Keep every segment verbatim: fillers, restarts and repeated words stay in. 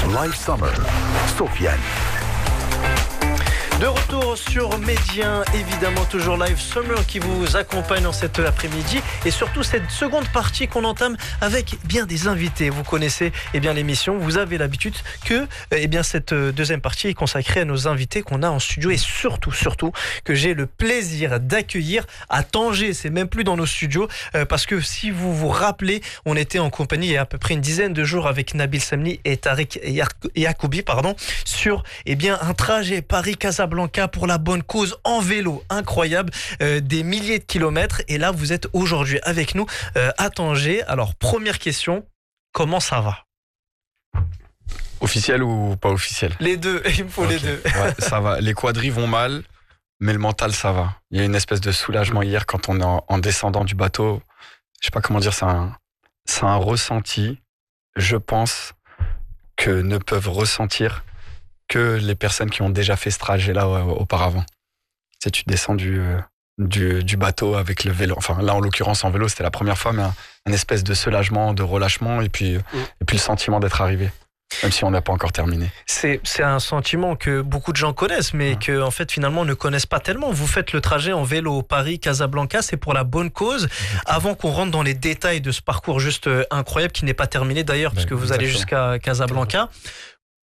Live Summer, Sofiane. De retour sur Médien, évidemment toujours Live Summer qui vous accompagne en cet après-midi et surtout cette seconde partie qu'on entame avec bien des invités. Vous connaissez eh bien l'émission, vous avez l'habitude que eh bien cette deuxième partie est consacrée à nos invités qu'on a en studio et surtout surtout que j'ai le plaisir d'accueillir à Tanger. C'est même plus dans nos studios euh, parce que si vous vous rappelez, on était en compagnie il y a à peu près une dizaine de jours avec Nabil Samni et Tariq Yacoubi pardon sur eh bien un trajet Paris-Casablanca pour la bonne cause en vélo, incroyable, euh, des milliers de kilomètres et là vous êtes aujourd'hui avec nous euh, à Tanger. Alors première question, comment ça va? Officiel ou pas officiel? Les deux, il me faut okay. les deux. Ouais, ça va, les quadrilles vont mal, mais le mental ça va. Il y a une espèce de soulagement hier quand on est en, en descendant du bateau, je sais pas comment dire, c'est un, c'est un ressenti, je pense, que ne peuvent ressentir que les personnes qui ont déjà fait ce trajet-là euh, auparavant. Tu sais, tu descends du, euh, du, du bateau avec le vélo. Enfin, là, en l'occurrence, en vélo, c'était la première fois, mais un, un espèce de soulagement, de relâchement, et puis, mmh. et puis le sentiment d'être arrivé, même si on n'a pas encore terminé. C'est, c'est un sentiment que beaucoup de gens connaissent, mais mmh. que, en fait, finalement, ne connaissent pas tellement. Vous faites le trajet en vélo Paris-Casablanca, c'est pour la bonne cause. Mmh. Avant qu'on rentre dans les détails de ce parcours juste incroyable, qui n'est pas terminé d'ailleurs, ben, puisque vous exactement. allez jusqu'à Casablanca. Pourquoi ?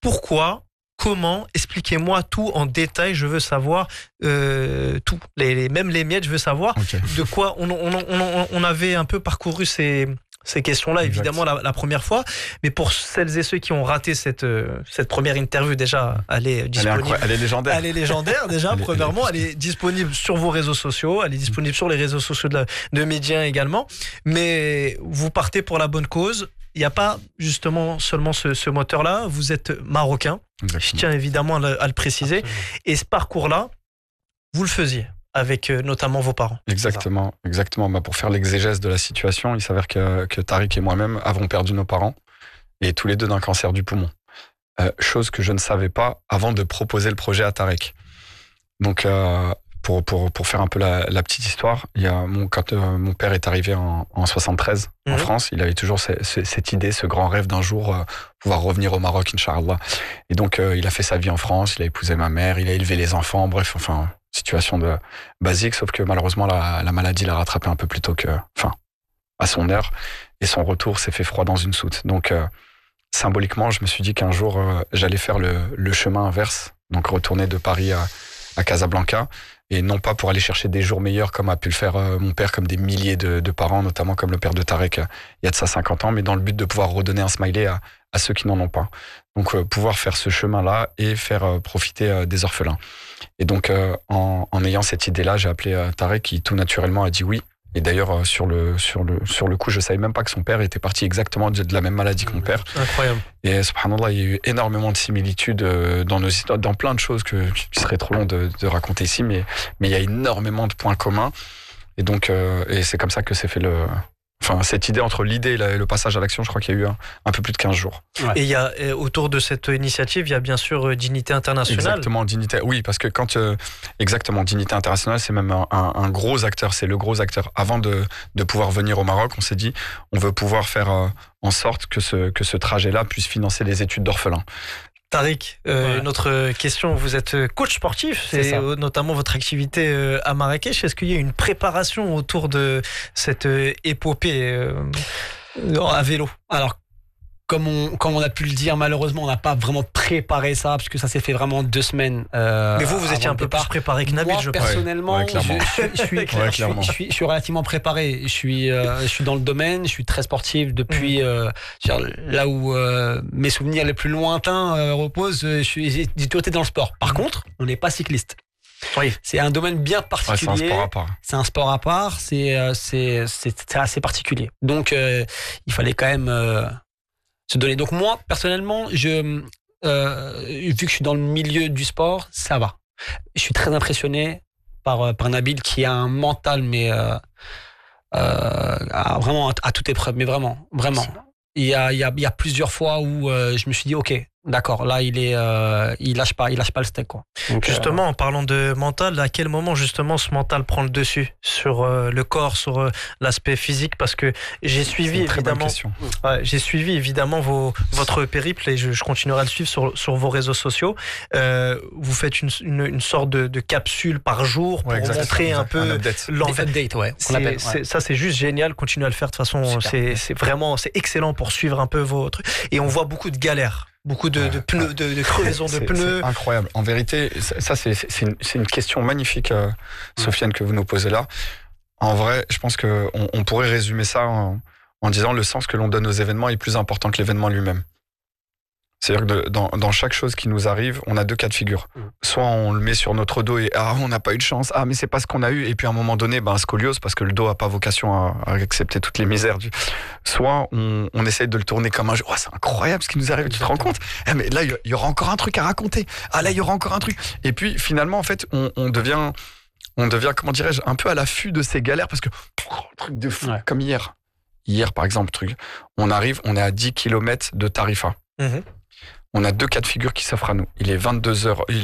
Comment? Expliquez-moi tout en détail. Je veux savoir euh, tout, les, les, même les miettes. Je veux savoir okay. de quoi on, on, on, on avait un peu parcouru ces, ces questions-là, exact. évidemment la, la première fois. Mais pour celles et ceux qui ont raté cette, cette première interview, déjà, elle est disponible. Elle est, elle est légendaire. Elle est légendaire déjà. elle premièrement, est, elle, est... elle est disponible sur vos réseaux sociaux. Elle est disponible sur les réseaux sociaux de, la, de Médien également. Mais vous partez pour la bonne cause. Il n'y a pas justement seulement ce, ce moteur-là. Vous êtes marocain. Exactement. Je tiens évidemment à le, à le préciser. Absolument. Et ce parcours-là, vous le faisiez avec euh, notamment vos parents. Exactement, exactement. Bah, pour faire l'exégèse de la situation, il s'avère que, que Tariq et moi-même avons perdu nos parents, et tous les deux d'un cancer du poumon. Euh, chose que je ne savais pas avant de proposer le projet à Tariq. Donc, euh, pour, pour, pour faire un peu la, la petite histoire, il y a mon, quand euh, mon père est arrivé en, en soixante-treize mmh. en France, il avait toujours ce, ce, cette idée, ce grand rêve d'un jour euh, pouvoir revenir au Maroc, Inch'Allah. Et donc, euh, il a fait sa vie en France, il a épousé ma mère, il a élevé les enfants, bref, enfin, situation de basique, sauf que malheureusement, la, la maladie l'a rattrapé un peu plus tôt que, enfin, à son heure, et son retour s'est fait froid dans une soute. Donc, euh, symboliquement, je me suis dit qu'un jour, euh, j'allais faire le, le chemin inverse, donc retourner de Paris à, à Casablanca, et non pas pour aller chercher des jours meilleurs comme a pu le faire euh, mon père, comme des milliers de, de parents, notamment comme le père de Tarek euh, il y a de ça cinquante ans, mais dans le but de pouvoir redonner un smiley à, à ceux qui n'en ont pas. Donc euh, pouvoir faire ce chemin-là et faire euh, profiter euh, des orphelins. Et donc euh, en, en ayant cette idée-là, j'ai appelé euh, Tarek qui tout naturellement a dit oui. Et d'ailleurs, euh, sur, le, sur, le, sur le coup, je savais même pas que son père était parti exactement de, de la même maladie que mon père. Incroyable. Et subhanallah, il y a eu énormément de similitudes euh, dans nos histoires, dans plein de choses que, qui serait trop long de, de raconter ici, mais, mais il y a énormément de points communs. Et donc, euh, et c'est comme ça que s'est fait le... Enfin, cette idée entre l'idée et le passage à l'action, je crois qu'il y a eu un, un peu plus de quinze jours. Ouais. Et il y a, autour de cette initiative, il y a bien sûr Dignité Internationale. Exactement, Dignité. Oui, parce que quand, euh, exactement, Dignité Internationale, c'est même un, un, un gros acteur, c'est le gros acteur. Avant de, de pouvoir venir au Maroc, on s'est dit, on veut pouvoir faire euh, en sorte que ce, que ce trajet-là puisse financer les études d'orphelins. Tariq, euh, ouais. une autre question. Vous êtes coach sportif, c'est, c'est notamment votre activité à Marrakech. Est-ce qu'il y a une préparation autour de cette épopée euh, à vélo? Alors, comme on, comme on a pu le dire, malheureusement, on n'a pas vraiment préparé ça, parce que ça s'est fait vraiment deux semaines. Euh, Mais vous, vous étiez un peu plus préparé que Nabil, Moi, je pense. Personnellement, ouais, ouais, je, je, je, suis, ouais, je, suis, je, suis, je suis relativement préparé. Je suis, euh, je suis dans le domaine, je suis très sportif depuis mmh. euh, là où euh, mes souvenirs les plus lointains euh, reposent. Je suis, j'ai toujours été dans le sport. Par mmh. contre, on n'est pas cycliste. Oui. C'est un domaine bien particulier. Ouais, c'est un sport à part. C'est un sport à part. C'est, euh, c'est, c'est, c'est assez particulier. Donc, euh, il fallait quand même. Euh, se donner. Donc moi, personnellement, je, euh, vu que je suis dans le milieu du sport, ça va. Je suis très impressionné par, par Nabil qui a un mental, mais euh, euh, à, vraiment à, à toute épreuve, mais vraiment, vraiment. Il y a, il y a, il y a plusieurs fois où euh, je me suis dit, ok, D'accord, là il est, euh, il lâche pas, il lâche pas le steak quoi. Donc, justement, euh... en parlant de mental, à quel moment justement ce mental prend le dessus sur euh, le corps, sur euh, l'aspect physique? Parce que j'ai suivi évidemment, ouais, j'ai suivi évidemment vos, votre périple et je, je continuerai à le suivre sur, sur vos réseaux sociaux. Euh, vous faites une, une, une sorte de, de capsule par jour pour ouais, montrer un peu l'envers. Ouais, ouais. Ça c'est juste génial. Continuez à le faire de toute façon. C'est, c'est vraiment, c'est excellent pour suivre un peu vos trucs. Et on voit beaucoup de galères. Beaucoup de, de pneus, de, de crevaisons de c'est, pneus. C'est incroyable. En vérité, ça, c'est, c'est, une, c'est une question magnifique, euh, Sofiane, que vous nous posez là. En vrai, je pense qu'on on pourrait résumer ça en, en disant le sens que l'on donne aux événements est plus important que l'événement lui-même. C'est-à-dire que de, dans, dans chaque chose qui nous arrive, on a deux cas de figure. Soit on le met sur notre dos et ah, on n'a pas eu de chance, ah, mais c'est pas ce qu'on a eu. Et puis à un moment donné, ben, scoliose, parce que le dos n'a pas vocation à, à accepter toutes les misères. Du... Soit on, on essaye de le tourner comme un jeu. Oh, c'est incroyable ce qui nous arrive, tu te rends compte? Ah, mais là, il y, y aura encore un truc à raconter. Ah, là, il y aura encore un truc. Et puis finalement, en fait, on, on devient, on devient, comment dirais-je, un peu à l'affût de ces galères parce que, oh, truc de fou, ouais. Comme hier. Hier, par exemple, truc. On arrive, on est à dix kilomètres de Tarifa. Mm-hmm. On a deux cas de figure qui s'offrent à nous. Il est vingt-deux heures.